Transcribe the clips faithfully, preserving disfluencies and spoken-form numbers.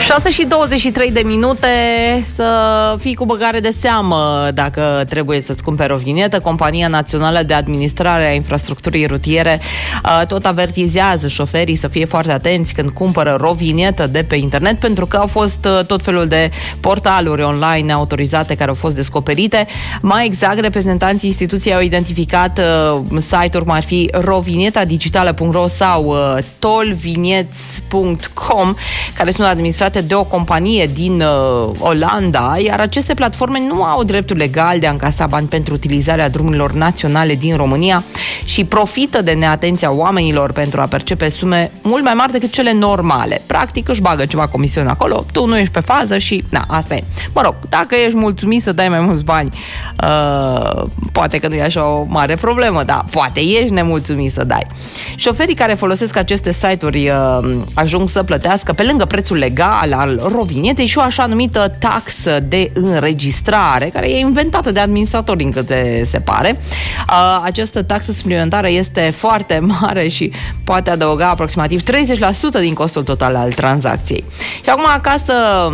șase și douăzeci și trei de minute, să fii cu băgare de seamă dacă trebuie să-ți cumperi o vinietă. Compania Națională de Administrare a Infrastructurii Rutiere tot avertizează șoferii să fie foarte atenți când cumpără rovinietă de pe internet, pentru că au fost tot felul de portaluri online autorizate care au fost descoperite. Mai exact, reprezentanții instituției au identificat site-uri cum ar fi rovinieta digitală punct ro sau tolviniets punct com, care sunt administrate de o companie din uh, Olanda, iar aceste platforme nu au dreptul legal de a încasa bani pentru utilizarea drumurilor naționale din România și profită de neatenția oamenilor pentru a percepe sume mult mai mari decât cele normale. Practic își bagă ceva comisiune acolo, tu nu ești pe fază și na, asta e. Mă rog, dacă ești mulțumit să dai mai mulți bani, uh, poate că nu e așa o mare problemă, dar poate ești nemulțumit să dai. Șoferii care folosesc aceste site-uri uh, ajung să plătească, pe lângă prețul legal al rovinietei, și o așa numită taxă de înregistrare, care e inventată de administratori, din câte se pare. Această taxă suplimentară este foarte mare și poate adăuga aproximativ treizeci la sută din costul total al tranzacției. Și acum, ca să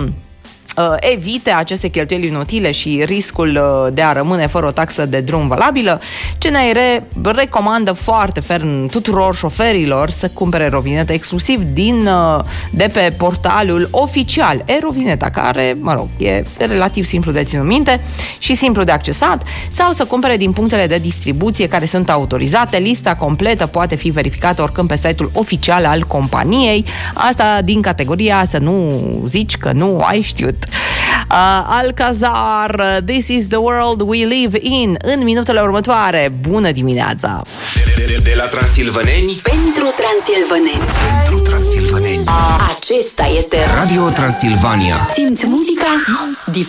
evite aceste cheltuieli inutile și riscul de a rămâne fără o taxă de drum valabilă, C N R recomandă foarte ferm tuturor șoferilor să cumpere rovinetă exclusiv din, de pe portalul oficial e-rovineta, care, mă rog, e relativ simplu de ținut minte și simplu de accesat, sau să cumpere din punctele de distribuție care sunt autorizate. Lista completă poate fi verificată oricând pe site-ul oficial al companiei. Asta din categoria să nu zici că nu ai știut. Uh, Alcazar, This is the world we live in. În minutele următoare, bună dimineața! De, de, de la transilvaneni pentru transilvaneni. Pentru transilvaneni. Acesta este Radio Transilvania. Simți muzica? Simți